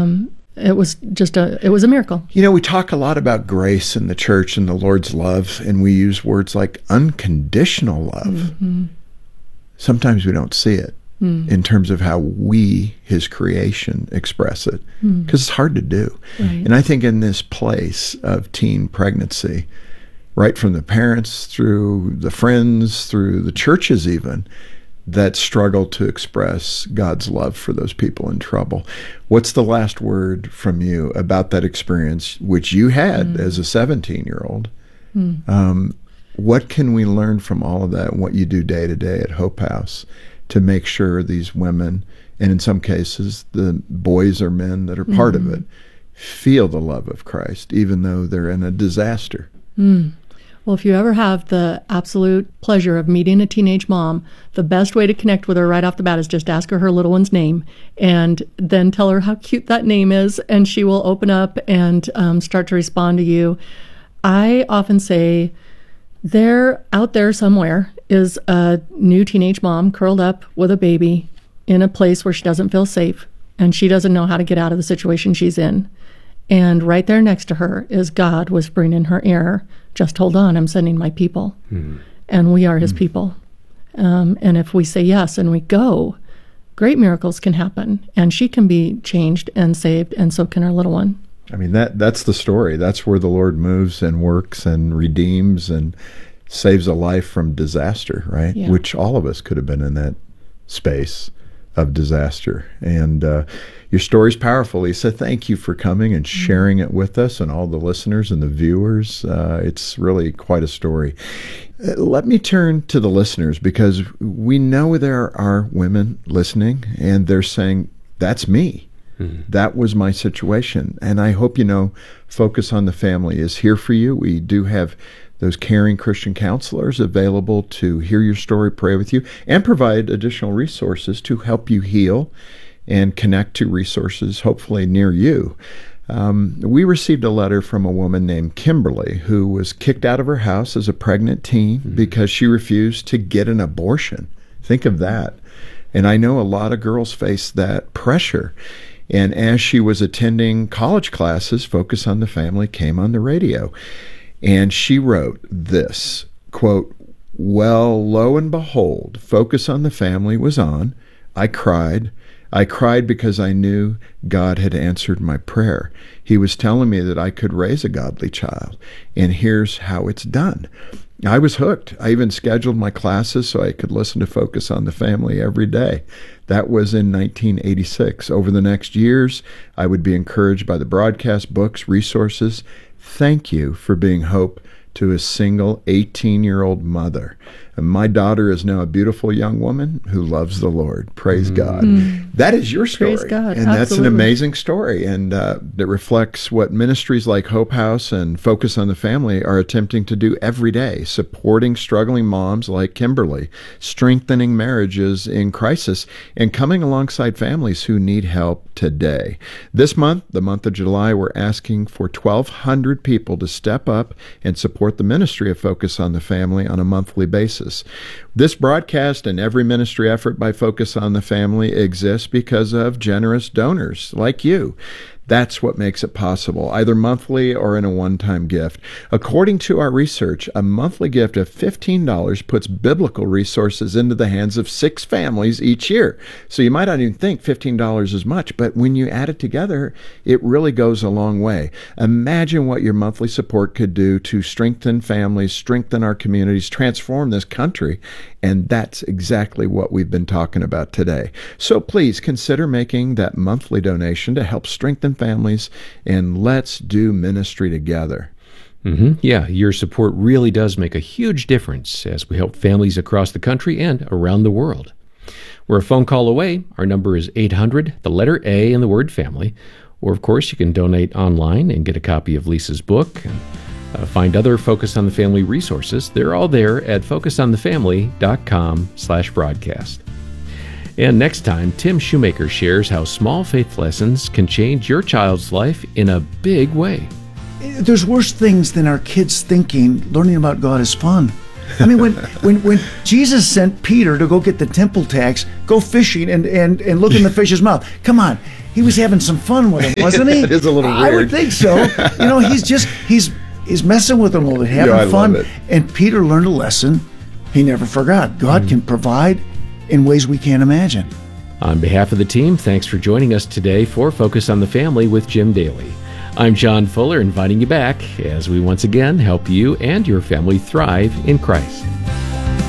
it was a miracle. You know, we talk a lot about grace in the church and the Lord's love, and we use words like unconditional love. Mm-hmm. Sometimes we don't see it in terms of how we, his creation, express it, because it's hard to do. Right. And I think in this place of teen pregnancy, right from the parents through the friends, through the churches even, that struggle to express God's love for those people in trouble. What's the last word from you about that experience, which you had as a 17-year-old? What can we learn from all of that and what you do day to day at Hope House to make sure these women, and in some cases the boys or men that are part of it, feel the love of Christ, even though they're in a disaster? Well, if you ever have the absolute pleasure of meeting a teenage mom, the best way to connect with her right off the bat is just ask her little one's name and then tell her how cute that name is, and she will open up and start to respond to you. I often say, out there somewhere is a new teenage mom curled up with a baby in a place where she doesn't feel safe, and she doesn't know how to get out of the situation she's in. And right there next to her is God whispering in her ear, just hold on, I'm sending my people. And we are his people. And if we say yes and we go, great miracles can happen. And she can be changed and saved, and so can her little one. I mean, that's the story. That's where the Lord moves and works and redeems and saves a life from disaster, right? Yeah. Which all of us could have been in that space of disaster. And your story's powerful, Lisa. Thank you for coming and sharing it with us and all the listeners and the viewers. It's really quite a story. Let me turn to the listeners, because we know there are women listening and they're saying, that's me. That was my situation. And I hope you know Focus on the Family is here for you. We do have those caring Christian counselors available to hear your story, pray with you, and provide additional resources to help you heal and connect to resources hopefully near you. We received a letter from a woman named Kimberly who was kicked out of her house as a pregnant teen because she refused to get an abortion. Think of that. And I know a lot of girls face that pressure. And as she was attending college classes, Focus on the Family came on the radio. And she wrote this, quote, well, lo and behold, Focus on the Family was on. I cried. I cried because I knew God had answered my prayer. He was telling me that I could raise a godly child. And here's how it's done. I was hooked. I even scheduled my classes so I could listen to Focus on the Family every day. That was in 1986. Over the next years, I would be encouraged by the broadcast, books, resources. Thank you for being hope to a single 18-year-old mother. And my daughter is now a beautiful young woman who loves the Lord. Praise God. That is your story. Praise God. And Absolutely. That's an amazing story. And that reflects what ministries like Hope House and Focus on the Family are attempting to do every day, supporting struggling moms like Kimberly, strengthening marriages in crisis, and coming alongside families who need help today. This month, the month of July, we're asking for 1,200 people to step up and support the ministry of Focus on the Family on a monthly basis. This broadcast and every ministry effort by Focus on the Family exists because of generous donors like you. That's what makes it possible, either monthly or in a one-time gift. According to our research, a monthly gift of $15 puts biblical resources into the hands of 6 families each year. So you might not even think $15 is much, but when you add it together, it really goes a long way. Imagine what your monthly support could do to strengthen families, strengthen our communities, transform this country. And that's exactly what we've been talking about today. So please consider making that monthly donation to help strengthen families, and let's do ministry together. Yeah, your support really does make a huge difference as we help families across the country and around the world. We're a phone call away. Our number is 800, the letter A and the word family. Or, of course, you can donate online and get a copy of Lisa's book and find other Focus on the Family resources. They're all there at focusonthefamily.com/broadcast. And next time, Tim Shoemaker shares how small faith lessons can change your child's life in a big way. There's worse things than our kids thinking learning about God is fun. I mean, when Jesus sent Peter to go get the temple tax, go fishing and look in the fish's mouth. Come on. he was having some fun with him, wasn't he? It is a little I would weird. think so. He's messing with them a little bit, having I fun. love it. And Peter learned a lesson he never forgot. God can provide in ways we can't imagine. On behalf of the team, thanks for joining us today for Focus on the Family with Jim Daly. I'm John Fuller, inviting you back as we once again help you and your family thrive in Christ.